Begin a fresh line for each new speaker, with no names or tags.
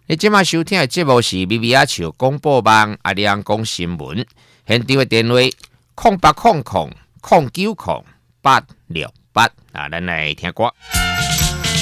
你今晚收听的节目是咪咪仔笑广播网阿亮讲新闻，现场的电话0800090868啊，咱来听歌。